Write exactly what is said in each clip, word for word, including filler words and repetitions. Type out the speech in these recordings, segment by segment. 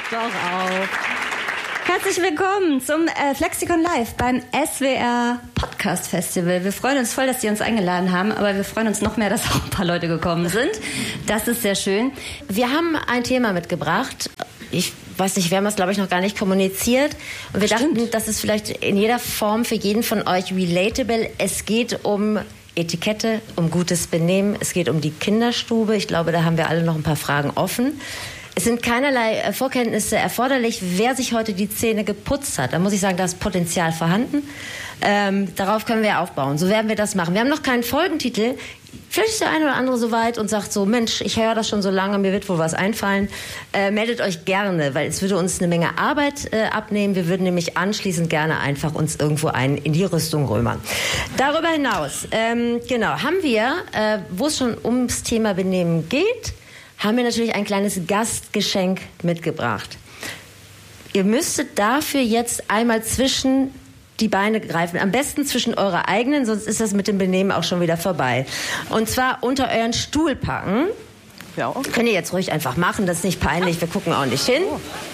doch auf. Herzlich willkommen zum äh, Flexikon Live beim S W R Podcast Festival. Wir freuen uns voll, dass Sie uns eingeladen haben, aber wir freuen uns noch mehr, dass auch ein paar Leute gekommen sind. Das ist sehr schön. Wir haben ein Thema mitgebracht. Ich weiß nicht, wir haben das, glaube ich, noch gar nicht kommuniziert. Und wir Stimmt. dachten, das ist vielleicht in jeder Form für jeden von euch relatable. Es geht um Etikette, um gutes Benehmen. Es geht um die Kinderstube. Ich glaube, da haben wir alle noch ein paar Fragen offen. Es sind keinerlei Vorkenntnisse erforderlich. Wer sich heute die Zähne geputzt hat, da muss ich sagen, da ist Potenzial vorhanden. Ähm, darauf können wir aufbauen. So werden wir das machen. Wir haben noch keinen Folgentitel. Vielleicht ist der eine oder andere so weit und sagt so, Mensch, ich höre das schon so lange, mir wird wohl was einfallen. Äh, meldet euch gerne, weil es würde uns eine Menge Arbeit äh, abnehmen. Wir würden nämlich anschließend gerne einfach uns irgendwo ein in die Rüstung römern. Darüber hinaus, ähm, genau, haben wir, äh, wo es schon ums Thema Benehmen geht, haben wir natürlich ein kleines Gastgeschenk mitgebracht. Ihr müsstet dafür jetzt einmal zwischen die Beine greifen. Am besten zwischen eure eigenen, sonst ist das mit dem Benehmen auch schon wieder vorbei. Und zwar unter euren Stuhl packen. Ja. Könnt ihr jetzt ruhig einfach machen, das ist nicht peinlich, wir gucken auch nicht hin.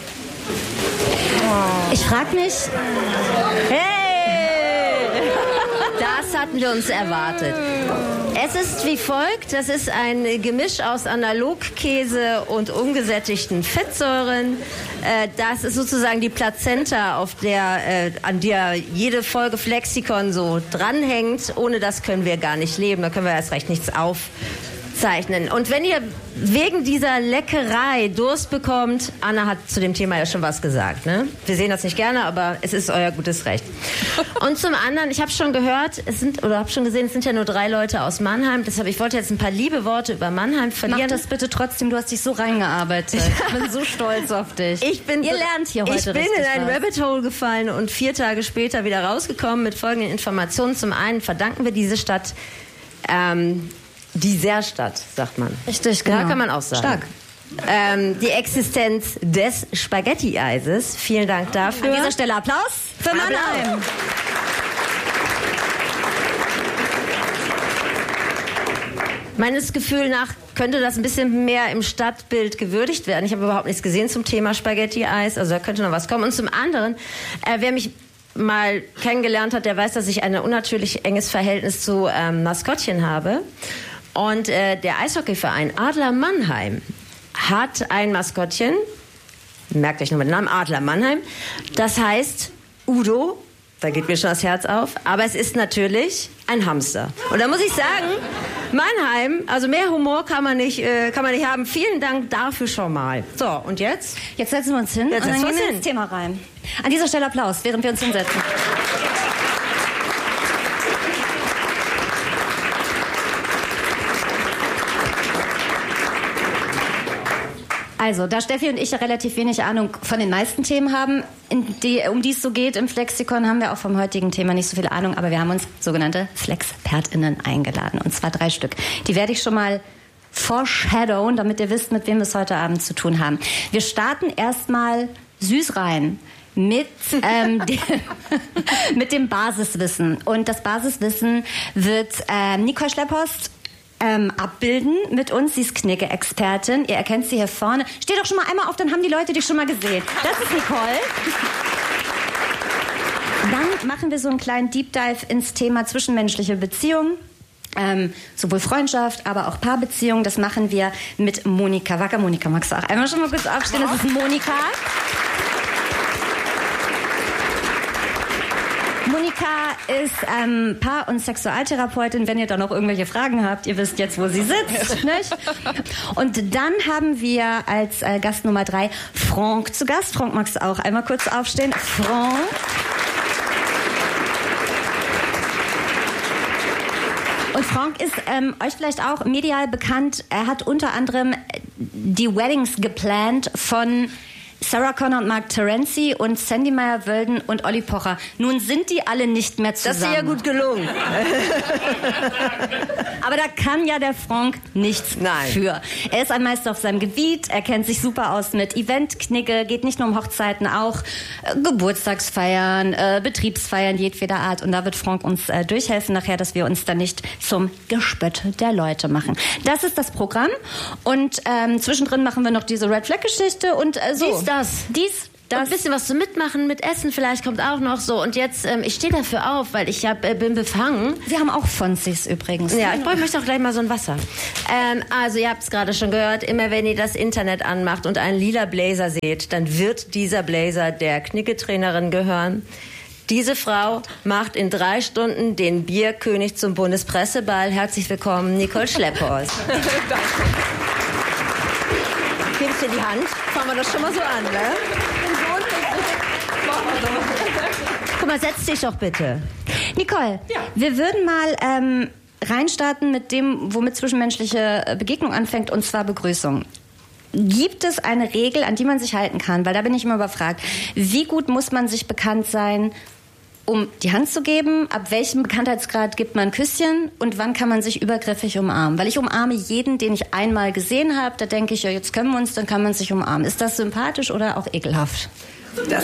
Ich frage mich... Hey! Das hatten wir uns erwartet. Es ist wie folgt, das ist ein Gemisch aus Analogkäse und ungesättigten Fettsäuren. Das ist sozusagen die Plazenta, auf der, an der jede Folge Flexikon so dranhängt. Ohne das können wir gar nicht leben, da können wir erst recht nichts aufzeichnen. Und wenn ihr wegen dieser Leckerei Durst bekommt, Anna hat zu dem Thema ja schon was gesagt, ne? Wir sehen das nicht gerne, aber es ist euer gutes Recht. Und zum anderen, ich habe schon gehört, es sind oder habe schon gesehen, es sind ja nur drei Leute aus Mannheim. Deshalb, ich wollte jetzt ein paar liebe Worte über Mannheim verlieren. Mach das bitte trotzdem, du hast dich so reingearbeitet. Ich bin so stolz auf dich. Ich bin, Ihr lernt hier heute Ich bin in ein Rabbit Hole gefallen und vier Tage später wieder rausgekommen mit folgenden Informationen. Zum einen verdanken wir diese Stadt ähm, dieser Stadt, sagt man. Richtig, genau. Ja, kann man auch sagen. Stark. Ähm, die Existenz des Spaghetti-Eises. Vielen Dank dafür. An dieser Stelle Applaus für Mannheim. Meines Gefühls nach könnte das ein bisschen mehr im Stadtbild gewürdigt werden. Ich habe überhaupt nichts gesehen zum Thema Spaghetti-Eis, also da könnte noch was kommen. Und zum anderen, äh, wer mich mal kennengelernt hat, der weiß, dass ich ein unnatürlich enges Verhältnis zu ähm, Maskottchen habe. Und äh, der Eishockeyverein Adler Mannheim hat ein Maskottchen, merkt euch nochmal den Namen, Adler Mannheim, das heißt Udo, da geht mir schon das Herz auf, aber es ist natürlich ein Hamster. Und da muss ich sagen, Mannheim, also mehr Humor kann man nicht, äh, kann man nicht haben. Vielen Dank dafür schon mal. So, und jetzt? Jetzt setzen wir uns hin jetzt und dann gehen wir hin. ins Thema rein. An dieser Stelle Applaus, während wir uns hinsetzen. Also, da Steffi und ich ja relativ wenig Ahnung von den meisten Themen haben, in die, um die es so geht im Flexikon, haben wir auch vom heutigen Thema nicht so viel Ahnung, aber wir haben uns sogenannte FlexpertInnen eingeladen, und zwar drei Stück. Die werde ich schon mal foreshadowen, damit ihr wisst, mit wem wir es heute Abend zu tun haben. Wir starten erstmal süß rein mit, ähm, dem, mit dem Basiswissen. Und das Basiswissen wird äh, Nicole Schlepphorst Ähm, abbilden mit uns. Sie ist Knigge-Expertin. Ihr erkennt sie hier vorne. Steh doch schon mal einmal auf, dann haben die Leute dich schon mal gesehen. Das ist Nicole. Dann machen wir so einen kleinen Deep Dive ins Thema zwischenmenschliche Beziehungen. Ähm, sowohl Freundschaft, aber auch Paarbeziehungen. Das machen wir mit Monika Wacker. Monika, magst du auch einmal schon mal kurz aufstehen? Das ist Monika. Monika ist ähm, Paar- und Sexualtherapeutin. Wenn ihr da noch irgendwelche Fragen habt, ihr wisst jetzt, wo sie sitzt. Nicht? Und dann haben wir als äh, Gast Nummer drei Franck zu Gast. Franck, magst du auch einmal kurz aufstehen? Franck. Und Franck ist ähm, euch vielleicht auch medial bekannt. Er hat unter anderem die Weddings geplant von Sarah Connor und Mark Terenzi und Sandy Meyer-Wölden und Olli Pocher. Nun sind die alle nicht mehr zusammen. Das ist ja gut gelungen. Aber da kann ja der Franck nichts Nein. für. Er ist ein Meister auf seinem Gebiet, er kennt sich super aus mit Event-Knigge, geht nicht nur um Hochzeiten, auch äh, Geburtstagsfeiern, äh, Betriebsfeiern jedweder Art. Und da wird Franck uns äh, durchhelfen nachher, dass wir uns dann nicht zum Gespött der Leute machen. Das ist das Programm. Und ähm, zwischendrin machen wir noch diese Red Flag-Geschichte und äh, so. das. Dies, das. Und ein bisschen was zu mitmachen, mit Essen vielleicht kommt auch noch so. Und jetzt, ähm, ich stehe dafür auf, weil ich hab, äh, bin befangen. Wir haben auch Fonzis übrigens. Ja, ich brauche möchte auch gleich mal so ein Wasser. Ähm, also ihr habt es gerade schon gehört, immer wenn ihr das Internet anmacht und einen lila Blazer seht, dann wird dieser Blazer der Knicketrainerin gehören. Diese Frau macht in drei Stunden den Bierkönig zum Bundespresseball. Herzlich willkommen, Nicole Schlepphorst. Gibst dir die Hand? Fangen wir das schon mal so an, ne? Guck mal, setz dich doch bitte. Nicole, ja. Wir würden mal ähm, reinstarten mit dem, womit zwischenmenschliche Begegnung anfängt, und zwar Begrüßung. Gibt es eine Regel, an die man sich halten kann? Weil da bin ich immer überfragt. Wie gut muss man sich bekannt sein, um die Hand zu geben? Ab welchem Bekanntheitsgrad gibt man ein Küsschen? Und wann kann man sich übergriffig umarmen? Weil ich umarme jeden, den ich einmal gesehen habe. Da denke ich, ja, jetzt können wir uns, dann kann man sich umarmen. Ist das sympathisch oder auch ekelhaft? Das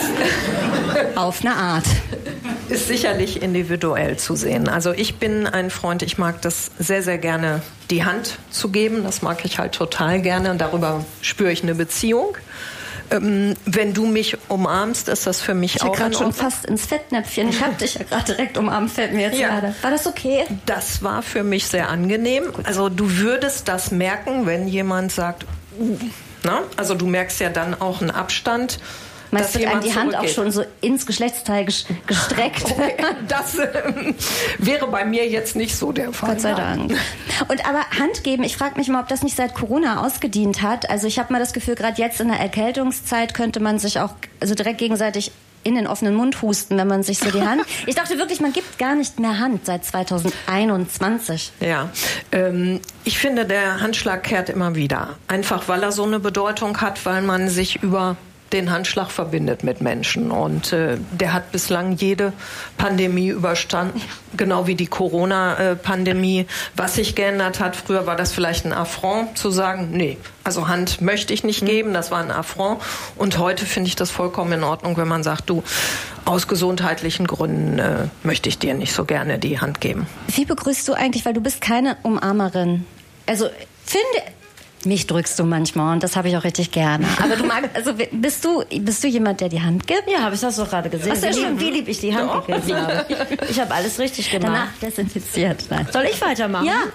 auf eine Art. Ist sicherlich individuell zu sehen. Also ich bin ein Freund, ich mag das sehr, sehr gerne, die Hand zu geben. Das mag ich halt total gerne und darüber spüre ich eine Beziehung. Ähm, wenn du mich umarmst, ist das für mich ich auch... Ich gerade schon fast ins Fettnäpfchen. Ich habe dich ja gerade direkt umarmt, fällt mir jetzt ja. gerade. War das okay? Das war für mich sehr angenehm. Also du würdest das merken, wenn jemand sagt... Uh, na? Also du merkst ja dann auch einen Abstand... Meist wird einem die Hand auch schon so ins Geschlechtsteil gestreckt. Okay, das äh, wäre bei mir jetzt nicht so der Fall. Gott sei Dank. Und aber Hand geben, ich frage mich mal, ob das nicht seit Corona ausgedient hat. Also ich habe mal das Gefühl, gerade jetzt in der Erkältungszeit könnte man sich auch also direkt gegenseitig in den offenen Mund husten, wenn man sich so die Hand... Ich dachte wirklich, man gibt gar nicht mehr Hand seit zwanzig einundzwanzig. Ja, ähm, ich finde, der Handschlag kehrt immer wieder. Einfach, weil er so eine Bedeutung hat, weil man sich über... den Handschlag verbindet mit Menschen. Und äh, der hat bislang jede Pandemie überstanden, genau wie die Corona-Pandemie. Was sich geändert hat, früher war das vielleicht ein Affront zu sagen, nee, also Hand möchte ich nicht geben, das war ein Affront. Und heute finde ich das vollkommen in Ordnung, wenn man sagt, du, aus gesundheitlichen Gründen äh, möchte ich dir nicht so gerne die Hand geben. Wie begrüßt du eigentlich, weil du bist keine Umarmerin. Also finde... Mich drückst du manchmal und das habe ich auch richtig gerne. Aber du magst, also bist du, bist du jemand, der die Hand gibt? Ja, habe ich das doch gerade gesehen. Hast du ja schon, wie lieb ich die Hand doch. gegeben habe. Ich habe alles richtig gemacht. Danach desinfiziert. Nein. Soll ich weitermachen? Ja.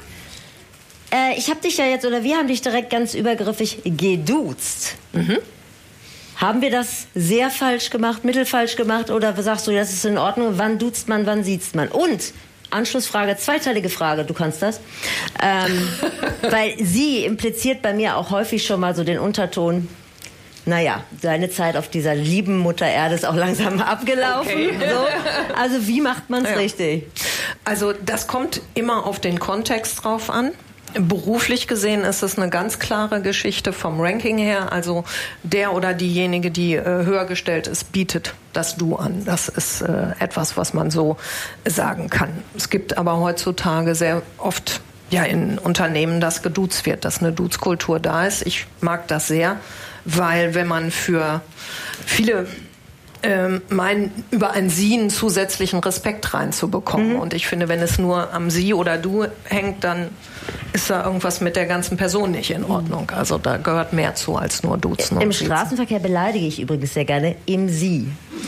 Äh, ich habe dich ja jetzt, oder wir haben dich direkt ganz übergriffig geduzt. Mhm. Haben wir das sehr falsch gemacht, mittelfalsch gemacht oder sagst du, das ist in Ordnung? Wann duzt man, wann siezt man? Und... Anschlussfrage, zweiteilige Frage, du kannst das. Ähm, weil sie impliziert bei mir auch häufig schon mal so den Unterton, naja, deine Zeit auf dieser lieben Mutter Erde ist auch langsam abgelaufen. Okay. So. Also wie macht man es ja. richtig? Also das kommt immer auf den Kontext drauf an. Beruflich gesehen ist es eine ganz klare Geschichte vom Ranking her. Also der oder diejenige, die äh, höher gestellt ist, bietet das Du an. Das ist äh, etwas, was man so sagen kann. Es gibt aber heutzutage sehr oft ja in Unternehmen, dass geduzt wird, dass eine Duzkultur da ist. Ich mag das sehr, weil wenn man für viele Ähm, mein, über ein Sie einen zusätzlichen Respekt reinzubekommen. Mhm. Und ich finde, wenn es nur am Sie oder Du hängt, dann ist da irgendwas mit der ganzen Person nicht in Ordnung. Also da gehört mehr zu als nur Duzen. Im und Straßenverkehr beleidige ich übrigens sehr gerne im Sie.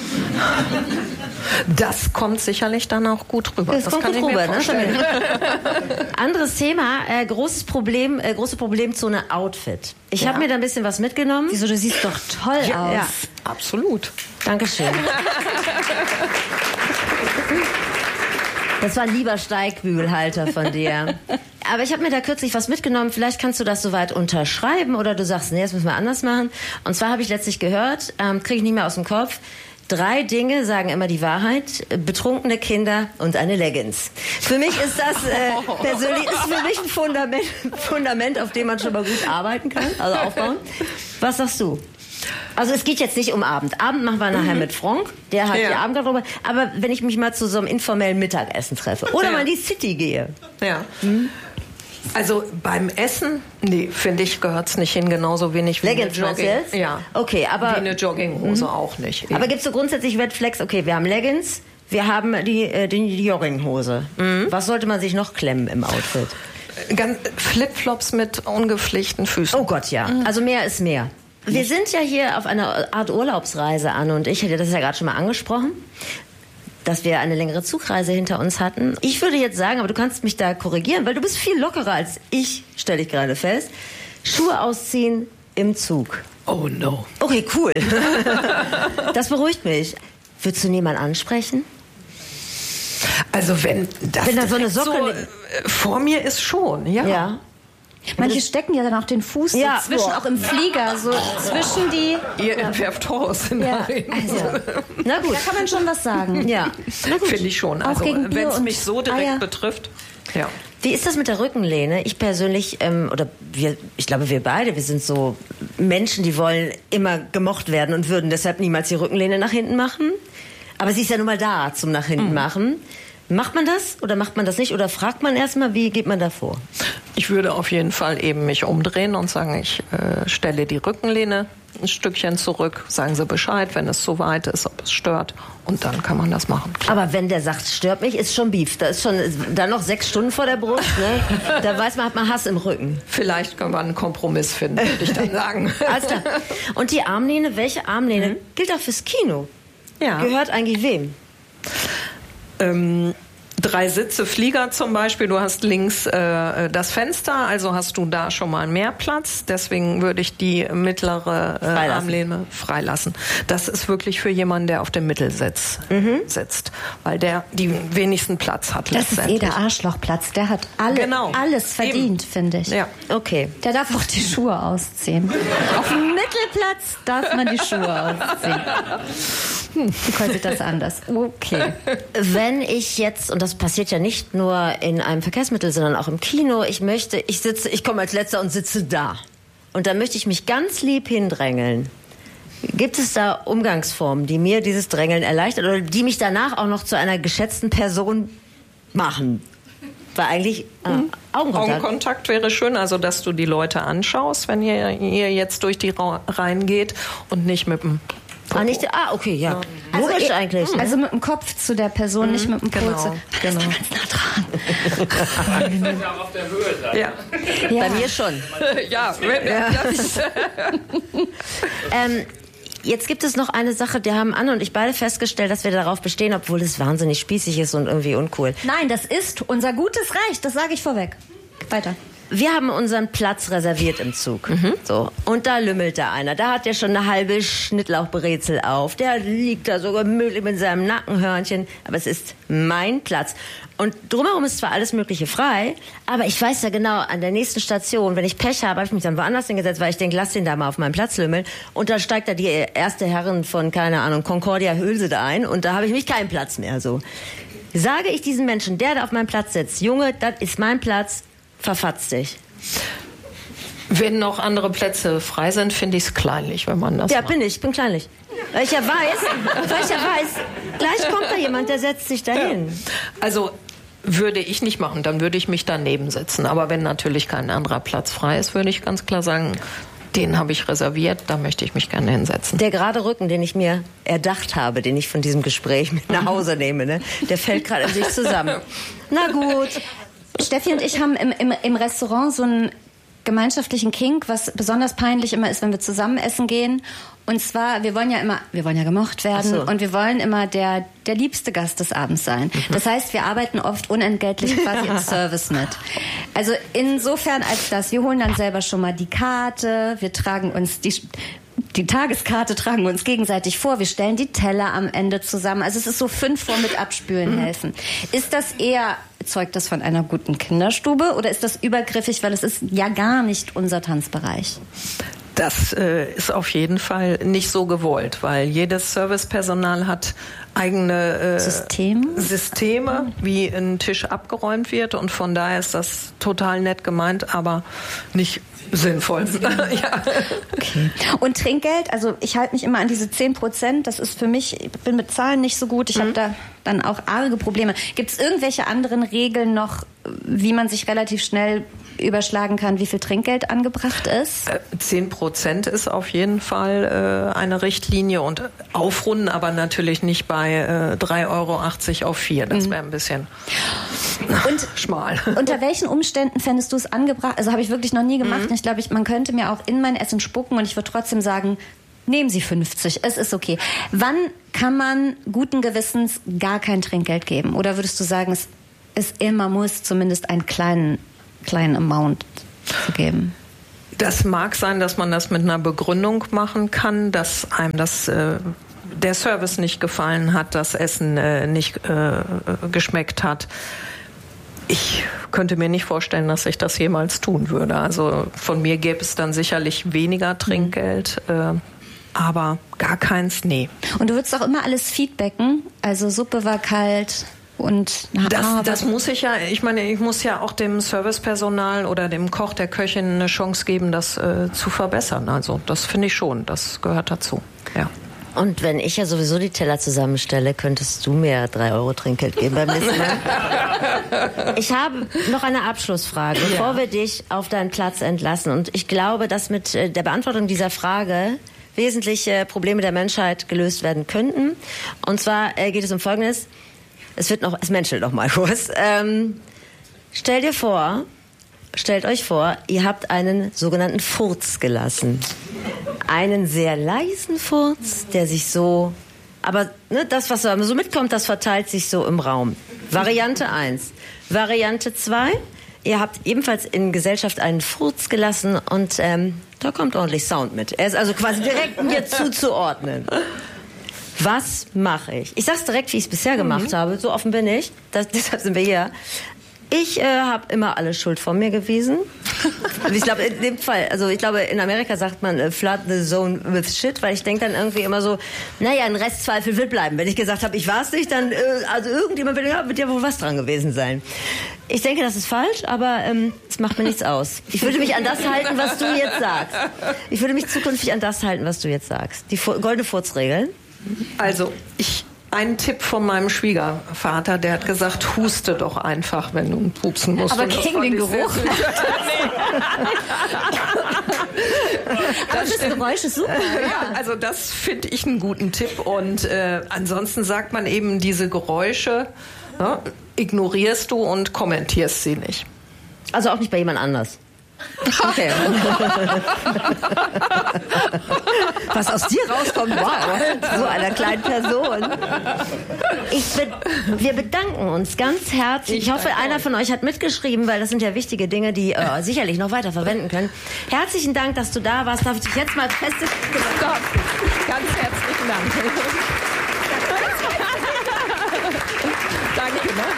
Das kommt sicherlich dann auch gut rüber. Das, das kommt kann gut ich rüber, mir vorstellen. Ne? Anderes Thema, äh, großes Problem, äh, große Problemzone Outfit. Ich ja. habe mir da ein bisschen was mitgenommen. Wieso, du siehst doch toll ja, aus. Ja, absolut. Dankeschön. Das war ein lieber Steigbügelhalter von dir. Aber ich habe mir da kürzlich was mitgenommen. Vielleicht kannst du das soweit unterschreiben oder du sagst, nee, das müssen wir anders machen. Und zwar habe ich letztlich gehört, ähm, kriege ich nicht mehr aus dem Kopf, drei Dinge sagen immer die Wahrheit: betrunkene Kinder und eine Leggings. Für mich ist das äh, persönlich ist für mich ein Fundament, Fundament, auf dem man schon mal gut arbeiten kann, also aufbauen. Was sagst du? Also es geht jetzt nicht um Abend. Abend machen wir nachher mhm. mit Frank, der hat ja. die Abendgarderobe. Aber wenn ich mich mal zu so einem informellen Mittagessen treffe oder ja. mal in die City gehe. Ja. Mhm. Also beim Essen, nee, finde ich, gehört es nicht hin, genauso wenig wie Leggings, eine Jogging. Jetzt? Ja. Okay, aber wie eine Jogginghose mhm. auch nicht. Aber gibt es so grundsätzlich Red Flags? Okay, wir haben Leggings, wir haben die, äh, die, die Jogginghose. Mhm. Was sollte man sich noch klemmen im Outfit? Ganz Flipflops mit ungepflegten Füßen. Oh Gott, ja. Mhm. Also mehr ist mehr. Wir sind ja hier auf einer Art Urlaubsreise, Anne und ich, hätte das ja gerade schon mal angesprochen, dass wir eine längere Zugreise hinter uns hatten. Ich würde jetzt sagen, aber du kannst mich da korrigieren, weil du bist viel lockerer als ich, stelle ich gerade fest. Schuhe ausziehen im Zug. Oh no. Okay, cool. Das beruhigt mich. Würdest du niemanden ansprechen? Also wenn das wenn da so eine so Socke äh, vor mir ist schon, ja. Ja. Manche stecken ja dann auch den Fuß Ja, so zwischen, boah. auch im Flieger, so zwischen die... Ihr entwerft Horrorszenarien. Ja, also, Na gut. da kann man schon was sagen. Ja. Na gut. Finde ich schon. Auch Also gegen Bier wenn es und mich so direkt Eier. betrifft, ja. Wie ist das mit der Rückenlehne? Ich persönlich, ähm, oder wir, ich glaube wir beide, wir sind so Menschen, die wollen immer gemocht werden und würden deshalb niemals die Rückenlehne nach hinten machen. Aber sie ist ja nun mal da zum nach hinten mhm. machen. Macht man das oder macht man das nicht? Oder fragt man erstmal, wie geht man da vor? Ich würde auf jeden Fall eben mich umdrehen und sagen, ich äh, stelle die Rückenlehne ein Stückchen zurück. Sagen Sie Bescheid, wenn es zu weit ist, ob es stört. Und dann kann man das machen. Klar. Aber wenn der sagt, stört mich, ist schon Beef. Da ist schon dann noch sechs Stunden vor der Brust. Ne? Da weiß man, hat man Hass im Rücken. Vielleicht können wir einen Kompromiss finden, würde ich dann sagen. Alles klar. Und die Armlehne, welche Armlehne? Mhm. Gilt auch fürs Kino. Ja. Gehört eigentlich wem? Ähm, drei Sitze Flieger zum Beispiel. Du hast links äh, das Fenster, also hast du da schon mal mehr Platz. Deswegen würde ich die mittlere äh, Freilassen. Armlehne freilassen. Das ist wirklich für jemanden, der auf dem Mittelsitz mhm. sitzt, weil der die wenigsten Platz hat. Das ist eh der Arschlochplatz. Der hat alle, genau. alles verdient, finde ich. Ja. Okay. Der darf auch die Schuhe ausziehen. Auf dem Mittelplatz darf man die Schuhe ausziehen. Hm, Nicole sieht das anders. Okay. Wenn ich jetzt, und das passiert ja nicht nur in einem Verkehrsmittel, sondern auch im Kino, ich möchte, ich sitze, ich komme als Letzter und sitze da. Und da möchte ich mich ganz lieb hindrängeln. Gibt es da Umgangsformen, die mir dieses Drängeln erleichtern oder die mich danach auch noch zu einer geschätzten Person machen? Weil eigentlich äh, Augenkontakt. Augenkontakt wäre schön, also dass du die Leute anschaust, wenn ihr, ihr jetzt durch die Ra- reingeht und nicht mit dem Ah, nicht, ah, okay, ja. Also, Logisch eh, eigentlich. Also mit dem Kopf zu der Person, mhm. nicht mit dem Genau, Pulse. genau. Ganz nah dran. Das ist ja auch auf der Höhe sein. Ja. Ja. Bei mir schon. ja, ja. Das ähm, jetzt gibt es noch eine Sache, die haben Anne und ich beide festgestellt, dass wir darauf bestehen, obwohl es wahnsinnig spießig ist und irgendwie uncool. Nein, das ist unser gutes Recht, das sage ich vorweg. Weiter. Wir haben unseren Platz reserviert im Zug. Mhm. So. Und da lümmelt da einer. Da hat der schon eine halbe Schnittlauchbrezel auf. Der liegt da so gemütlich mit seinem Nackenhörnchen. Aber es ist mein Platz. Und drumherum ist zwar alles Mögliche frei, aber ich weiß ja genau, an der nächsten Station, wenn ich Pech habe, habe ich mich dann woanders hingesetzt, weil ich denke, lass den da mal auf meinen Platz lümmeln. Und dann steigt da die erste Herrin von, keine Ahnung, Concordia Hülse da ein. Und da habe ich mich keinen Platz mehr. So. Sage ich diesem Menschen, der da auf meinem Platz sitzt, Junge, das ist mein Platz, verfatzt dich. Wenn noch andere Plätze frei sind, finde ich es kleinlich, wenn man das Ja, macht. bin ich, bin kleinlich. Weil ich ja weiß, weil ich ja weiß, gleich kommt da jemand, der setzt sich dahin. Ja. Also würde ich nicht machen, dann würde ich mich daneben setzen. Aber wenn natürlich kein anderer Platz frei ist, würde ich ganz klar sagen, den habe ich reserviert, da möchte ich mich gerne hinsetzen. Der gerade Rücken, den ich mir erdacht habe, den ich von diesem Gespräch mit nach Hause nehme, ne, der fällt gerade in sich zusammen. Na gut. Steffi und ich haben im, im, im Restaurant so einen gemeinschaftlichen Kink, was besonders peinlich immer ist, wenn wir zusammen essen gehen. Und zwar, wir wollen ja immer, wir wollen ja gemocht werden Ach so. und wir wollen immer der, der liebste Gast des Abends sein. Das heißt, wir arbeiten oft unentgeltlich quasi im Service mit. Also insofern als das, wir holen dann selber schon mal die Karte, wir tragen uns die... Die Tageskarte tragen wir uns gegenseitig vor. Wir stellen die Teller am Ende zusammen. Also es ist so fünf vor mit Abspülen helfen. Ist das eher, zeugt das von einer guten Kinderstube oder ist das übergriffig, weil es ist ja gar nicht unser Tanzbereich? Das äh, ist auf jeden Fall nicht so gewollt, weil jedes Servicepersonal hat eigene äh, System? Systeme, wie ein Tisch abgeräumt wird und von daher ist das total nett gemeint, aber nicht sinnvoll. Ja. Okay. Und Trinkgeld, also ich halte mich immer an diese zehn Prozent, das ist für mich, ich bin mit Zahlen nicht so gut, ich mhm. habe da dann auch arge Probleme. Gibt es irgendwelche anderen Regeln noch, wie man sich relativ schnell überschlagen kann, wie viel Trinkgeld angebracht ist? Zehn Prozent ist auf jeden Fall äh, eine Richtlinie und aufrunden, aber natürlich nicht bei äh, drei Euro achtzig auf vier. Das wäre ein bisschen und schmal. Unter welchen Umständen fändest du es angebracht? Also habe ich wirklich noch nie gemacht. Mhm. Ich glaube, ich, man könnte mir auch in mein Essen spucken und ich würde trotzdem sagen, nehmen Sie fünfzig, es ist okay. Wann kann man guten Gewissens gar kein Trinkgeld geben? Oder würdest du sagen, es ist immer muss zumindest einen kleinen kleinen Amount zu geben? Das mag sein, dass man das mit einer Begründung machen kann, dass einem das äh, der Service nicht gefallen hat, das Essen äh, nicht äh, geschmeckt hat. Ich könnte mir nicht vorstellen, dass ich das jemals tun würde. Also von mir gäbe es dann sicherlich weniger Trinkgeld, äh, aber gar keins, nee. Und du würdest auch immer alles feedbacken? Also Suppe war kalt... Und das, das muss ich ja, ich meine, ich muss ja auch dem Servicepersonal oder dem Koch, der Köchin eine Chance geben, das äh, zu verbessern. Also das finde ich schon, das gehört dazu. Ja. Und wenn ich ja sowieso die Teller zusammenstelle, könntest du mir drei Euro Trinkgeld geben beim nächsten Mal? Ich habe noch eine Abschlussfrage, bevor ja. wir dich auf deinen Platz entlassen. Und ich glaube, dass mit der Beantwortung dieser Frage wesentliche Probleme der Menschheit gelöst werden könnten. Und zwar geht es um Folgendes. Es wird noch, es menschelt noch mal kurz. Ähm, stell dir vor, stellt euch vor, ihr habt einen sogenannten Furz gelassen. Einen sehr leisen Furz, der sich so, aber ne, das, was so mitkommt, das verteilt sich so im Raum. Variante eins. Variante zwei, ihr habt ebenfalls in Gesellschaft einen Furz gelassen und ähm, da kommt ordentlich Sound mit. Er ist also quasi direkt mir zuzuordnen. Was mache ich? Ich sag's direkt, wie ich es bisher gemacht mhm. habe. So offen bin ich. Das, deshalb sind wir hier. Ich äh, habe immer alle Schuld von mir gewesen. Ich glaube, in dem Fall, also ich glaube, in Amerika sagt man äh, flood the zone with shit, weil ich denke dann irgendwie immer so, naja, ein Restzweifel wird bleiben. Wenn ich gesagt habe, ich war's nicht, dann, äh, also irgendjemand wird ja, wird ja wohl was dran gewesen sein. Ich denke, das ist falsch, aber ähm, es macht mir nichts aus. Ich würde mich an das halten, was du jetzt sagst. Ich würde mich zukünftig an das halten, was du jetzt sagst. Die Fu- goldene Furzregel. Also, ich, ein Tipp von meinem Schwiegervater, der hat gesagt, huste doch einfach, wenn du pupsen musst. Aber gegen den Geruch. Das, das Geräusch ist super. Ja, also das finde ich einen guten Tipp. Und äh, ansonsten sagt man eben, diese Geräusche ne, ignorierst du und kommentierst sie nicht. Also auch nicht bei jemand anders. Okay. Was aus dir rauskommt, wow, so einer kleinen Person. Ich be- wir bedanken uns ganz herzlich. Ich, ich hoffe, einer von euch hat mitgeschrieben, weil das sind ja wichtige Dinge, die äh, sicherlich noch weiter verwenden können. Herzlichen Dank, dass du da warst. Darf ich dich jetzt mal feste... Ganz herzlichen Dank. Danke. Ne?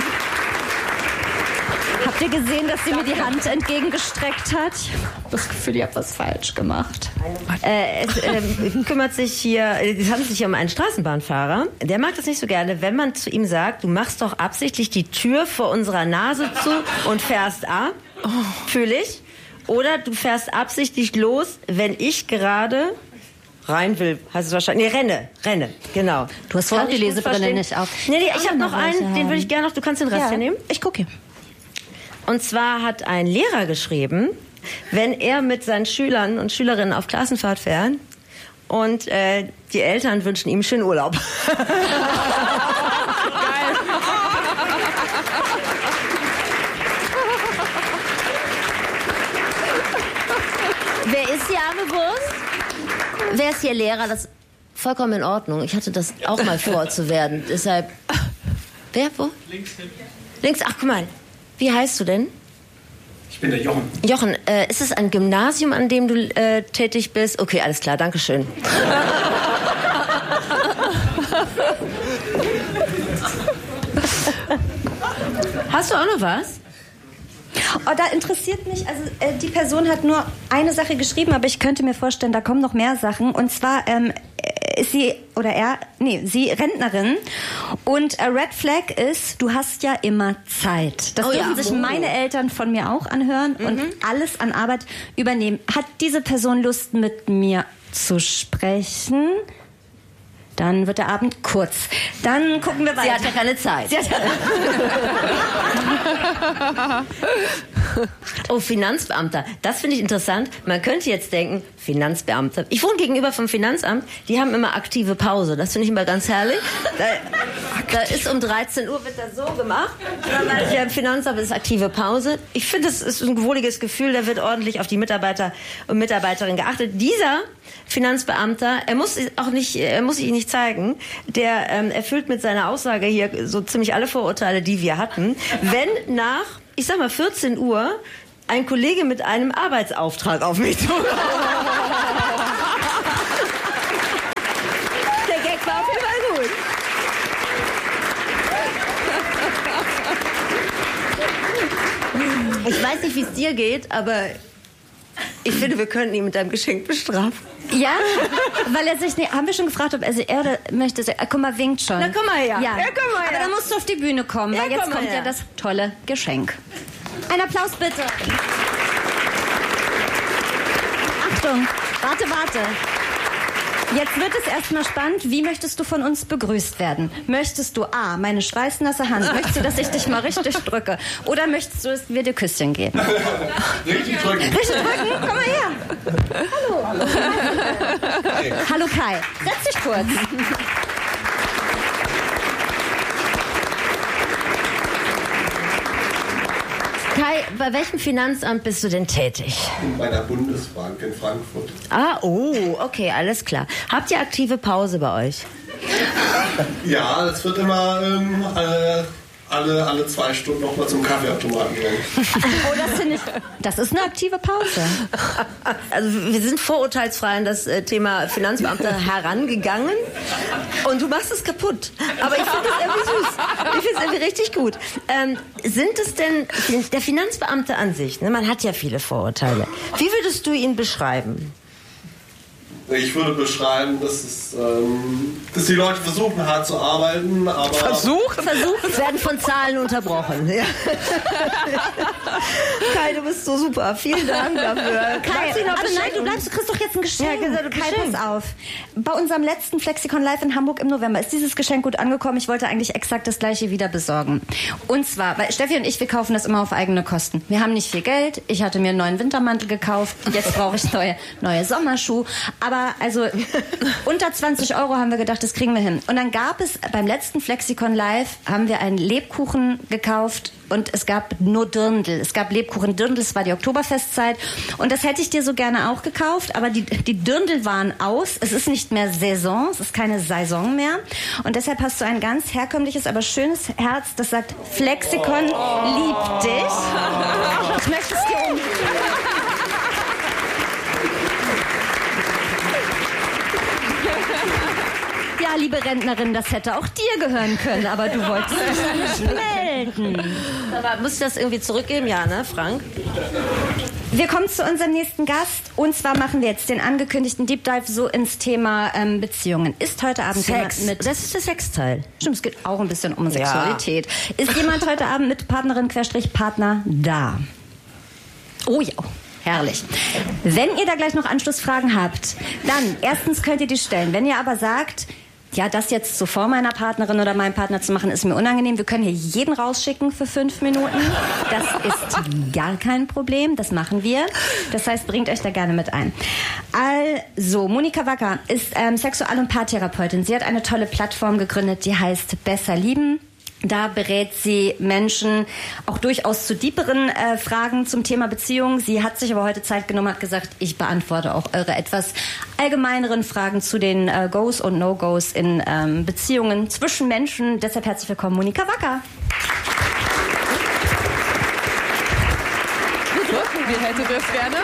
Habt ihr gesehen, dass sie mir die Hand entgegengestreckt hat? Ich habe das Gefühl, ich habe was falsch gemacht. Äh, es äh, kümmert sich hier, es handelt sich hier um einen Straßenbahnfahrer. Der mag das nicht so gerne, wenn man zu ihm sagt, du machst doch absichtlich die Tür vor unserer Nase zu und fährst ab. Oh. Fühl ich. Oder du fährst absichtlich los, wenn ich gerade rein will, heißt es wahrscheinlich. Nee, renne, renne, genau. Du hast vorhin die Lesebrille nicht auf. Nee, nee, ich habe noch einen, den würde ich gerne noch, du kannst den Rest ja. hier nehmen. Ich gucke. Und zwar hat ein Lehrer geschrieben, wenn er mit seinen Schülern und Schülerinnen auf Klassenfahrt fährt und äh, die Eltern wünschen ihm schönen Urlaub. Geil. Wer ist die arme Wurst? Wer ist hier Lehrer? Das ist vollkommen in Ordnung. Ich hatte das auch mal vor zu werden. Deshalb. Wer? Wo? Links hinten. Links, ach guck mal. Wie heißt du denn? Ich bin der Jochen. Jochen, äh, ist es ein Gymnasium, an dem du äh, tätig bist? Okay, alles klar, danke schön. Hast du auch noch was? Oh, da interessiert mich, also äh, die Person hat nur eine Sache geschrieben, aber ich könnte mir vorstellen, da kommen noch mehr Sachen. Und zwar ähm, ist sie, oder er, nee, sie Rentnerin. Und äh, Red Flag ist, du hast ja immer Zeit. Das oh, dürfen ja. sich oh. meine Eltern von mir auch anhören mhm. und alles an Arbeit übernehmen. Hat diese Person Lust, mit mir zu sprechen? Dann wird der Abend kurz. Dann gucken wir weiter. Sie hat ja keine Zeit. Sie hat ja Oh, Finanzbeamter. Das finde ich interessant. Man könnte jetzt denken, Finanzbeamter. Ich wohne gegenüber vom Finanzamt. Die haben immer aktive Pause. Das finde ich immer ganz herrlich. Da, da ist um dreizehn Uhr wird das so gemacht. Und dann weiß ich, ja, im Finanzamt ist aktive Pause. Ich finde, das ist ein wohliges Gefühl. Da wird ordentlich auf die Mitarbeiter und Mitarbeiterinnen geachtet. Dieser Finanzbeamter, er muss auch nicht, er muss sich nicht zeigen, der ähm, erfüllt mit seiner Aussage hier so ziemlich alle Vorurteile, die wir hatten. Wenn nach, ich sag mal, vierzehn Uhr ein Kollege mit einem Arbeitsauftrag auf mich zukommt. Der Gag war auf jeden Fall gut. Ich weiß nicht, wie es dir geht, aber ich finde, wir könnten ihn mit einem Geschenk bestrafen. Ja, weil er sich nicht, haben wir schon gefragt, ob er, er oder möchte, er, guck mal, winkt schon. Na, komm mal her. Ja, ja komm mal her. Aber dann musst du auf die Bühne kommen, ja, weil jetzt kommt her. ja das tolle Geschenk. Ein Applaus bitte. Achtung, warte, warte. Jetzt wird es erstmal spannend. Wie möchtest du von uns begrüßt werden? Möchtest du A, meine schweißnasse Hand? Möchtest du, dass ich dich mal richtig drücke? Oder möchtest du, dass wir dir Küsschen geben? Richtig drücken. Richtig drücken? Komm mal her. Hallo. Hallo. Hi. Hallo Kai. Setz dich kurz. Kai, bei welchem Finanzamt bist du denn tätig? Bei der Bundesbank in Frankfurt. Ah, oh, okay, alles klar. Habt ihr aktive Pause bei euch? Ja, es wird immer ähm, alle, alle, alle zwei Stunden noch mal zum Kaffeeautomaten gehen. Oh, das finde ich, das ist eine aktive Pause. Also wir sind vorurteilsfrei an das äh, Thema Finanzbeamte herangegangen und du machst es kaputt. Aber ich finde es irgendwie süß. Ich finde es irgendwie richtig gut. Ähm, sind es denn, der Finanzbeamte an sich, ne, man hat ja viele Vorurteile. Wie würdest du ihn beschreiben? Ich würde beschreiben, dass, es, ähm, dass die Leute versuchen, hart zu arbeiten, aber... Versuchen? Versuchen werden von Zahlen unterbrochen. Ja. Kai, du bist so super. Vielen Dank dafür. Kai, aber nein, du bleibst, du kriegst doch jetzt ein Geschenk. Ja, gesagt, Kai, Geschenk. pass auf. Bei unserem letzten Flexikon Live in Hamburg im November ist dieses Geschenk gut angekommen. Ich wollte eigentlich exakt das gleiche wieder besorgen. Und zwar, weil Steffi und ich, wir kaufen das immer auf eigene Kosten. Wir haben nicht viel Geld. Ich hatte mir einen neuen Wintermantel gekauft. Jetzt brauche ich neue, neue Sommerschuhe. Aber also unter zwanzig Euro haben wir gedacht, das kriegen wir hin. Und dann gab es beim letzten Flexikon Live, haben wir einen Lebkuchen gekauft und es gab nur Dirndl. Es gab Lebkuchen Dirndl, es war die Oktoberfestzeit und das hätte ich dir so gerne auch gekauft, aber die, die Dirndl waren aus. Es ist nicht mehr Saison, es ist keine Saison mehr und deshalb hast du ein ganz herkömmliches, aber schönes Herz, das sagt Flexikon liebt dich. Ich möchte es dir um... Ja, liebe Rentnerin, das hätte auch dir gehören können, aber du wolltest dich nicht melden. Aber musst du das irgendwie zurückgeben? Ja, ne, Frank? Wir kommen zu unserem nächsten Gast und zwar machen wir jetzt den angekündigten Deep Dive so ins Thema ähm, Beziehungen. Ist heute Abend Sex. jemand mit... Das ist der Sexteil. Stimmt, es geht auch ein bisschen um Sexualität. Ja. Ist jemand heute Abend mit Partnerin, Querstrich, Partner da? Oh ja. Herrlich. Wenn ihr da gleich noch Anschlussfragen habt, dann erstens könnt ihr die stellen. Wenn ihr aber sagt, ja, das jetzt so vor meiner Partnerin oder meinem Partner zu machen, ist mir unangenehm. Wir können hier jeden rausschicken für fünf Minuten. Das ist gar kein Problem. Das machen wir. Das heißt, bringt euch da gerne mit ein. Also, Monika Wacker ist ähm, Sexual- und Paartherapeutin. Sie hat eine tolle Plattform gegründet, die heißt Besser Lieben. Da berät sie Menschen auch durchaus zu deeperen äh, Fragen zum Thema Beziehung. Sie hat sich aber heute Zeit genommen und hat gesagt, ich beantworte auch eure etwas allgemeineren Fragen zu den äh, Goes und No-Goes in ähm, Beziehungen zwischen Menschen. Deshalb herzlich willkommen, Monika Wacker. Wie hätte das gerne?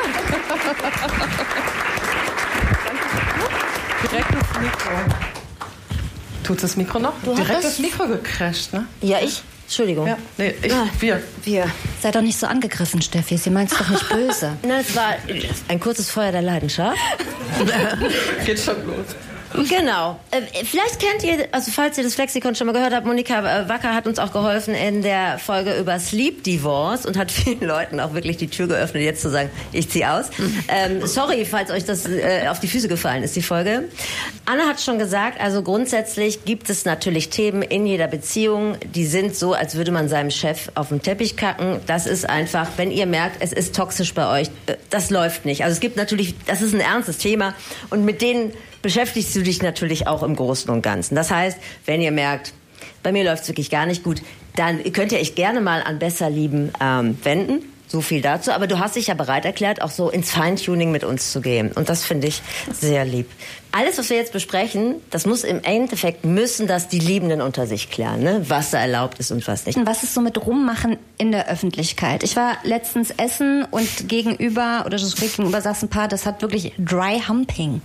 Direkt ins Mikro. Tut das Mikro noch? Du Direkt hast das Mikro gecrasht, ne? Ja, ich? Entschuldigung. Ja, nee, ich, Ah, wir. Wir. Sei doch nicht so angegriffen, Steffi. Sie meint's doch nicht böse. Na, es war ein kurzes Feuer der Leidenschaft. Geht schon los. Genau. Äh, vielleicht kennt ihr, also falls ihr das Flexikon schon mal gehört habt, Monika Wacker hat uns auch geholfen in der Folge über Sleep Divorce und hat vielen Leuten auch wirklich die Tür geöffnet, jetzt zu sagen, ich zieh aus. ähm, sorry, falls euch das äh, auf die Füße gefallen ist, die Folge. Anna hat schon gesagt, also grundsätzlich gibt es natürlich Themen in jeder Beziehung, die sind so, als würde man seinem Chef auf den Teppich kacken. Das ist einfach, wenn ihr merkt, es ist toxisch bei euch, das läuft nicht. Also es gibt natürlich, das ist ein ernstes Thema und mit denen beschäftigst du dich natürlich auch im Großen und Ganzen. Das heißt, wenn ihr merkt, bei mir läuft es wirklich gar nicht gut, dann könnt ihr euch gerne mal an Besserlieben ähm, wenden. So viel dazu. Aber du hast dich ja bereit erklärt, auch so ins Feintuning mit uns zu gehen. Und das finde ich sehr lieb. Alles, was wir jetzt besprechen, das muss im Endeffekt, müssen das die Liebenden unter sich klären, ne? Was da erlaubt ist und was nicht. Was ist so mit Rummachen in der Öffentlichkeit? Ich war letztens essen und gegenüber, oder so gegenüber saß ein Paar, das hat wirklich Dry Humping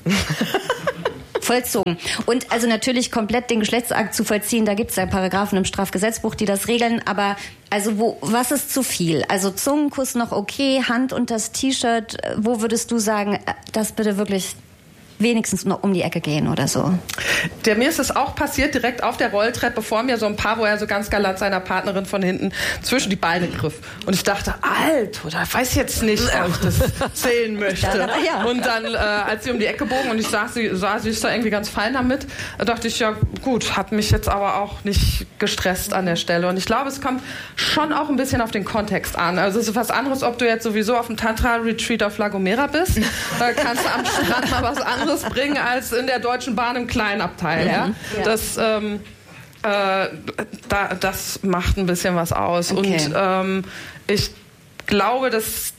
vollzogen. Und also natürlich komplett den Geschlechtsakt zu vollziehen, da gibt es ja Paragraphen im Strafgesetzbuch, die das regeln, aber also wo, was ist zu viel? Also Zungenkuss noch okay, Hand unter das T-Shirt, wo würdest du sagen, das bitte wirklich wenigstens noch um die Ecke gehen oder so? Der, mir ist es auch passiert, direkt auf der Rolltreppe vor mir, so ein Paar, wo er so ganz galant seiner Partnerin von hinten zwischen die Beine griff. Und ich dachte, Alter, ich weiß jetzt nicht, ob ich das sehen möchte. Und dann, äh, als sie um die Ecke bogen und ich sah, sie, sah, sie ist da irgendwie ganz fein damit, dachte ich, ja gut, hat mich jetzt aber auch nicht gestresst an der Stelle. Und ich glaube, es kommt schon auch ein bisschen auf den Kontext an. Also es ist was anderes, ob du jetzt sowieso auf dem Tantra-Retreat auf La Gomera bist. Da kannst du am Strand mal was anderes bringen als in der Deutschen Bahn im Kleinabteil. Ja? Ja. Das, ähm, äh, da, das macht ein bisschen was aus. Okay. Und ähm, ich glaube, das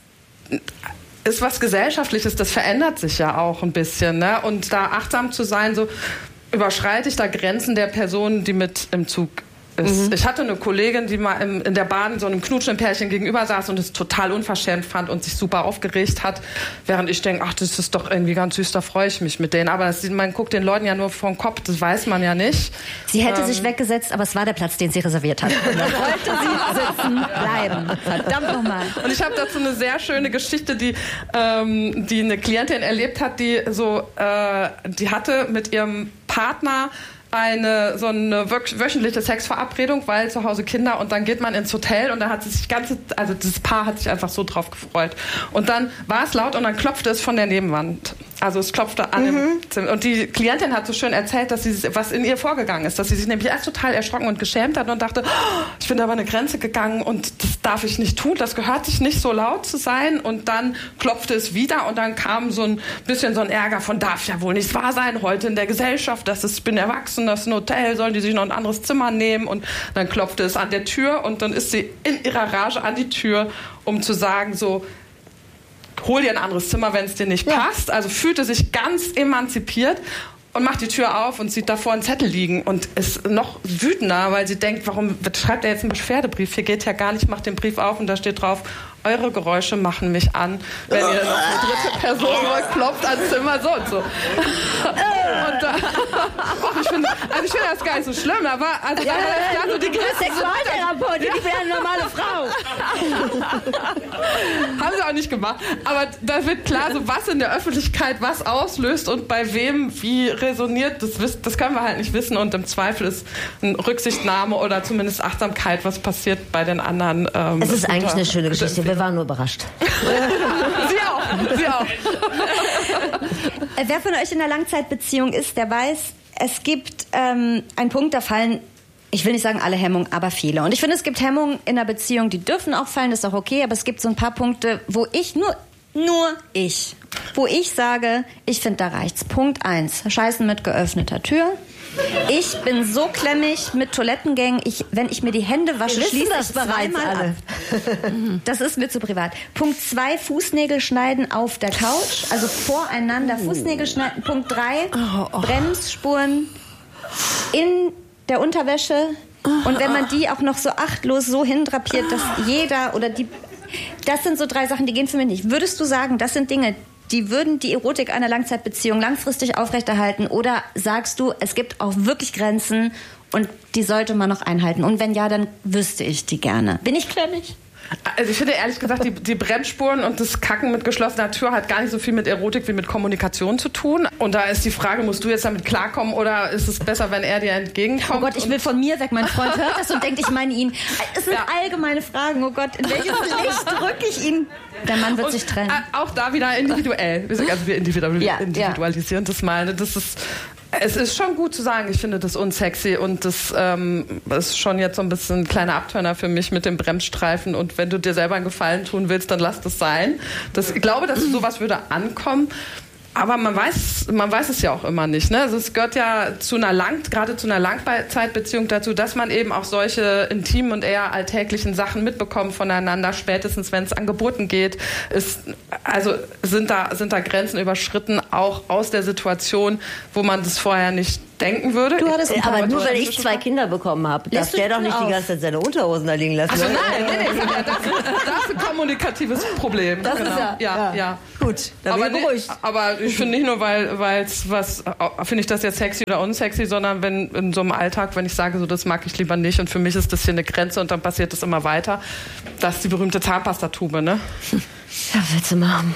ist was Gesellschaftliches, das verändert sich ja auch ein bisschen. Ne? Und da achtsam zu sein, so überschreite ich da Grenzen der Personen, die mit im Zug ist. Mhm. Ich hatte eine Kollegin, die mal im, in der Bahn so einem knutschenden Pärchen gegenüber saß und es total unverschämt fand und sich super aufgeregt hat, während ich denke, ach, das ist doch irgendwie ganz süß, da freue ich mich mit denen. Aber das, man guckt den Leuten ja nur vor den Kopf, das weiß man ja nicht. Sie hätte ähm, sich weggesetzt, aber es war der Platz, den sie reserviert hat. Und dann wollte sie sitzen bleiben. Verdammt nochmal. Und ich habe dazu eine sehr schöne Geschichte, die, ähm, die eine Klientin erlebt hat, die so, äh, die hatte mit ihrem Partner eine so eine wöchentliche Sexverabredung, weil zu Hause Kinder und dann geht man ins Hotel und da hat sie sich ganze, also das Paar hat sich einfach so drauf gefreut. Und dann war es laut und dann klopfte es von der Nebenwand. Also es klopfte an mhm. dem Zimmer. Und die Klientin hat so schön erzählt, dass sie, was in ihr vorgegangen ist, dass sie sich nämlich erst total erschrocken und geschämt hat und dachte, oh, ich bin da über eine Grenze gegangen und das darf ich nicht tun, das gehört sich nicht so laut zu sein. Und dann klopfte es wieder und dann kam so ein bisschen so ein Ärger von, darf ja wohl nicht wahr sein, heute in der Gesellschaft, das ist, ich bin erwachsen, das ist ein Hotel, sollen die sich noch ein anderes Zimmer nehmen? Und dann klopfte es an der Tür und dann ist sie in ihrer Rage an die Tür, um zu sagen, so, hol dir ein anderes Zimmer, wenn es dir nicht ja. passt. Also fühlte sich ganz emanzipiert und macht die Tür auf und sieht davor einen Zettel liegen und ist noch wütender, weil sie denkt, warum schreibt er jetzt einen Beschwerdebrief? Hier geht ja gar nicht, macht den Brief auf und da steht drauf, eure Geräusche machen mich an, wenn ihr noch eine dritte Person klopft ans Zimmer, so und so. Und da, oh, ich finde also ich find das gar nicht so schlimm, aber also ja, da, ja, so die Sexualtherapeutin, ja. Ich bin eine normale Frau. Haben sie auch nicht gemacht. Aber da wird klar, so was in der Öffentlichkeit was auslöst und bei wem wie resoniert, das, das können wir halt nicht wissen und im Zweifel ist eine Rücksichtnahme oder zumindest Achtsamkeit, was passiert bei den anderen. Ähm, es ist eigentlich eine schöne Geschichte. Wir waren nur überrascht. Sie auch. Sie auch. Wer von euch in einer Langzeitbeziehung ist, der weiß, es gibt ähm, einen Punkt, da fallen, ich will nicht sagen alle Hemmungen, aber viele. Und ich finde, es gibt Hemmungen in einer Beziehung, die dürfen auch fallen, das ist auch okay, aber es gibt so ein paar Punkte, wo ich nur, nur ich, wo ich sage, ich finde, da reicht's. Punkt eins, Scheißen mit geöffneter Tür. Ich bin so klemmig mit Toilettengängen. Ich, wenn ich mir die Hände wasche, schließe ich zweimal ab. Das ist mir zu privat. Punkt zwei, Fußnägel schneiden auf der Couch. Also voreinander Fußnägel schneiden. Punkt drei, oh, oh. Bremsspuren in der Unterwäsche. Und wenn man die auch noch so achtlos so hindrapiert, dass jeder oder die... Das sind so drei Sachen, die gehen für mich nicht. Würdest du sagen, das sind Dinge, die würden die Erotik einer Langzeitbeziehung langfristig aufrechterhalten? Oder sagst du, es gibt auch wirklich Grenzen und die sollte man noch einhalten? Und wenn ja, dann wüsste ich die gerne. Bin ich klemmig? Also ich finde ehrlich gesagt, die, die Bremsspuren und das Kacken mit geschlossener Tür hat gar nicht so viel mit Erotik wie mit Kommunikation zu tun. Und da ist die Frage, musst du jetzt damit klarkommen oder ist es besser, wenn er dir entgegenkommt? Oh Gott, ich will von mir weg. Mein Freund hört das und denkt, ich meine ihn. Es sind ja. allgemeine Fragen. Oh Gott, in welches Licht drücke ich ihn? Der Mann wird und, sich trennen. Äh, auch da wieder individuell. Also wir individual, ja, individualisieren ja. das mal. Das ist, es ist schon gut zu sagen, ich finde das unsexy und das ähm, ist schon jetzt so ein bisschen ein kleiner Abturner für mich mit dem Bremsstreifen und wenn du dir selber einen Gefallen tun willst, dann lass das sein. Das, ich glaube, dass sowas würde ankommen. Aber man weiß, man weiß es ja auch immer nicht. Ne? Also es gehört ja zu einer Lang, gerade zu einer Langzeitbeziehung dazu, dass man eben auch solche intimen und eher alltäglichen Sachen mitbekommt voneinander, spätestens wenn es an Geburten geht. Ist, also sind da, sind da Grenzen überschritten, auch aus der Situation, wo man das vorher nicht denken würde. Du hattest aber nur, weil ich zwei Kinder bekommen habe, darf der doch nicht auf. die ganze Zeit seine Unterhosen da liegen lassen. Also nein, nein, nein, nein, das, das ist ein kommunikatives Problem. Das genau. ist ja, ja, ja. ja. Gut, da aber, bin ich beruhigt. Aber ich finde nicht nur, weil es was, finde ich das jetzt sexy oder unsexy, sondern wenn in so einem Alltag, wenn ich sage, so das mag ich lieber nicht und für mich ist das hier eine Grenze und dann passiert das immer weiter, das ist die berühmte Zahnpastatube, ne? Ja, willst du machen?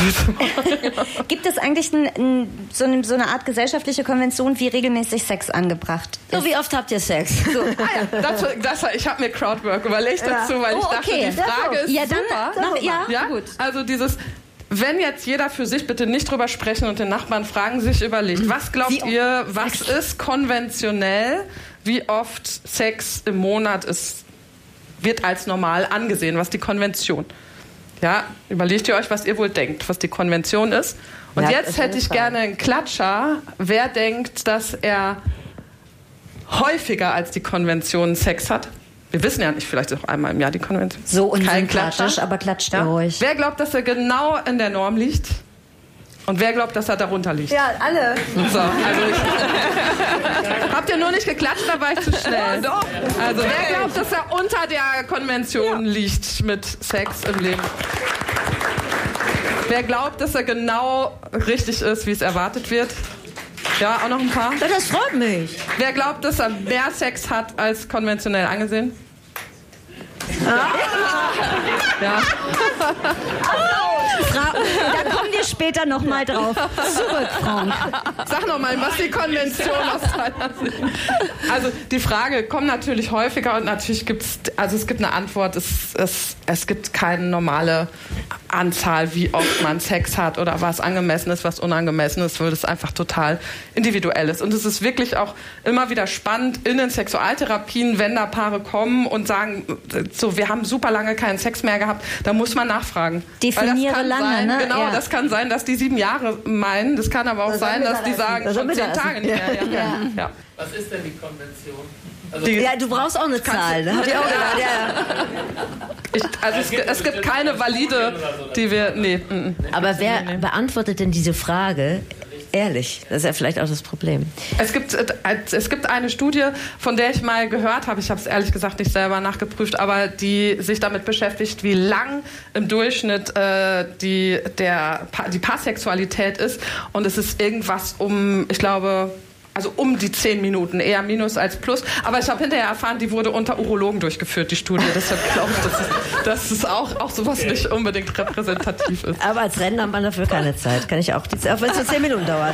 Gibt es eigentlich ein, ein, so, eine, so eine Art gesellschaftliche Konvention, wie regelmäßig Sex angebracht ist? So, wie oft habt ihr Sex? So. Ah, ja, das, das, ich habe mir Crowdwork überlegt ja. dazu, weil oh, ich dachte, okay. die Frage ist ja, dann, super. Dann, ja, ja, gut. Also dieses, wenn jetzt jeder für sich bitte nicht drüber sprechen und den Nachbarn fragen, sich überlegt, was glaubt wie ihr, was ist konventionell, wie oft Sex im Monat ist, wird als normal angesehen, was die Konvention. Ja, überlegt ihr euch, was ihr wohl denkt, was die Konvention ist. Und ja, jetzt hätte ich gerne einen Klatscher. Wer denkt, dass er häufiger als die Konvention Sex hat? Wir wissen ja nicht, vielleicht auch einmal im Jahr die Konvention. So unsympathisch, aber klatscht ja. ruhig. Wer glaubt, dass er genau in der Norm liegt? Und wer glaubt, dass er darunter liegt? Ja, alle. So, also ich, habt ihr nur nicht geklatscht, da war ich zu schnell. Doch. Also wer glaubt, dass er unter der Konvention ja. liegt mit Sex im Leben? Wer glaubt, dass er genau richtig ist, wie es erwartet wird? Ja, auch noch ein paar. Ja, das freut mich. Wer glaubt, dass er mehr Sex hat als konventionell angesehen? Ah. Ja. Fra- da kommen wir später noch mal drauf zurück, Frank. Sag noch mal, was die Konvention aus deiner Sicht. Also die Frage kommt natürlich häufiger und natürlich gibt es, also es gibt eine Antwort, es, es, es gibt keine normale Anzahl, wie oft man Sex hat oder was angemessen ist, was unangemessen ist, weil das einfach total individuell ist. Und es ist wirklich auch immer wieder spannend in den Sexualtherapien, wenn da Paare kommen und sagen, so, wir haben super lange keinen Sex mehr gehabt, da muss man nachfragen. Definiere lange, sein, ne? Genau, ja. das kann sein, dass die sieben Jahre meinen, das kann aber auch das sein, dass die sagen, das schon zehn essen. Tage nicht mehr. Ja. Ja. Ja. Was ist denn die Konvention? Also die, ja, du brauchst auch eine Zahl. Ne? Hab ich auch gedacht, ja. Ich, also es, es gibt keine valide, die wir... Nee. Aber wer beantwortet denn diese Frage? Ehrlich, das ist ja vielleicht auch das Problem. Es gibt, es gibt eine Studie, von der ich mal gehört habe, ich habe es ehrlich gesagt nicht selber nachgeprüft, aber die sich damit beschäftigt, wie lang im Durchschnitt äh, die, der, die Paarsexualität ist. Und es ist irgendwas um, ich glaube... Also um die zehn Minuten, eher Minus als Plus. Aber ich habe hinterher erfahren, die wurde unter Urologen durchgeführt, die Studie. Deshalb glaube ich, dass es, dass es auch, auch sowas nicht unbedingt repräsentativ ist. Aber als Rennen hat man dafür keine Zeit. Kann ich auch, auch wenn es nur zehn Minuten dauert.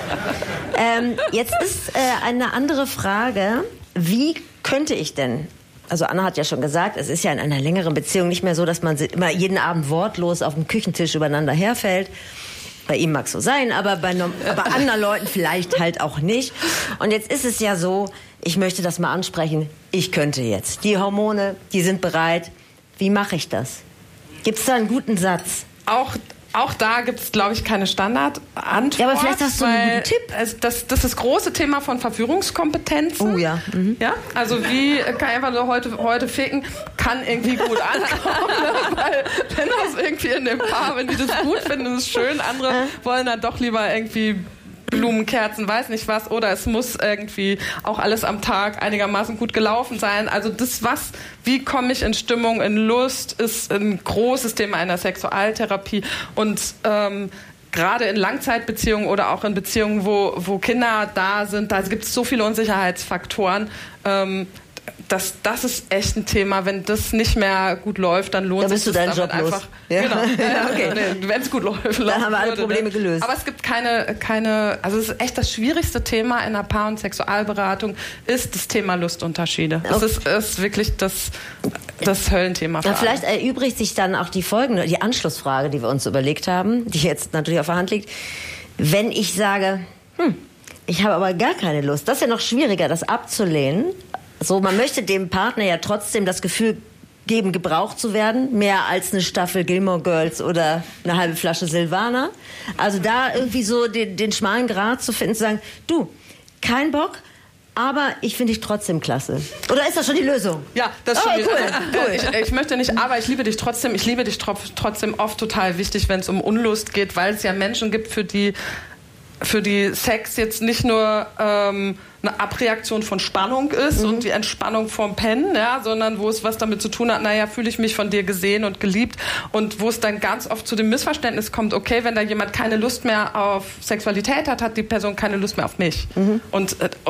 Ähm, jetzt ist äh, eine andere Frage. Wie könnte ich denn... Also Anna hat ja schon gesagt, es ist ja in einer längeren Beziehung nicht mehr so, dass man immer jeden Abend wortlos auf dem Küchentisch übereinander herfällt. Bei ihm mag es so sein, aber bei, bei anderen Leuten vielleicht halt auch nicht. Und jetzt ist es ja so, ich möchte das mal ansprechen, ich könnte jetzt. Die Hormone, die sind bereit. Wie mache ich das? Gibt es da einen guten Satz? Auch, auch da gibt es, glaube ich, keine Standardantwort. Ja, aber vielleicht hast du einen guten Tipp. Es, das, das ist das große Thema von Verführungskompetenzen. Oh ja. Mhm. Ja, also wie kann ich einfach nur heute, heute ficken, kann irgendwie gut ankommen. Ne? Weil wenn das irgendwie in dem Paar, wenn die das gut finden, ist es schön. Andere äh. wollen dann doch lieber irgendwie Blumen, Kerzen, weiß nicht was. Oder es muss irgendwie auch alles am Tag einigermaßen gut gelaufen sein. Also das, was, wie komme ich in Stimmung, in Lust, ist ein großes Thema einer Sexualtherapie. Und ähm, gerade in Langzeitbeziehungen oder auch in Beziehungen, wo, wo Kinder da sind, da gibt es so viele Unsicherheitsfaktoren. Ähm, das, das ist echt ein Thema. Wenn das nicht mehr gut läuft, dann lohnt da sich bist du das deinen damit Job einfach. Los. Ja. Genau. Ja, okay. nee, wenn es gut läuft, dann haben wir alle würde, Probleme ne? gelöst. Aber es gibt keine, keine, also es ist echt das schwierigste Thema in der Paar- und Sexualberatung ist das Thema Lustunterschiede. Das Okay. ist, ist wirklich das, das Höllenthema. Für Na, vielleicht alle. erübrigt sich dann auch die folgende, die Anschlussfrage, die wir uns überlegt haben, die jetzt natürlich auf der Hand liegt. Wenn ich sage, hm, ich habe aber gar keine Lust, das ist ja noch schwieriger, das abzulehnen. So, man möchte dem Partner ja trotzdem das Gefühl geben, gebraucht zu werden, mehr als eine Staffel Gilmore Girls oder eine halbe Flasche Silvaner. Also da irgendwie so den, den schmalen Grat zu finden, zu sagen, du, kein Bock, aber ich finde dich trotzdem klasse. Oder ist das schon die Lösung? Ja, das ist oh, schon cool, also, cool. Ich, ich möchte nicht, aber ich liebe dich trotzdem. Ich liebe dich tro- trotzdem oft total wichtig, wenn es um Unlust geht, weil es ja Menschen gibt, für die für die Sex jetzt nicht nur ähm, eine Abreaktion von Spannung ist mhm. und die Entspannung vom Pennen, ja, sondern wo es was damit zu tun hat, naja, fühle ich mich von dir gesehen und geliebt, und wo es dann ganz oft zu dem Missverständnis kommt, okay, wenn da jemand keine Lust mehr auf Sexualität hat, hat die Person keine Lust mehr auf mich. Mhm. Und,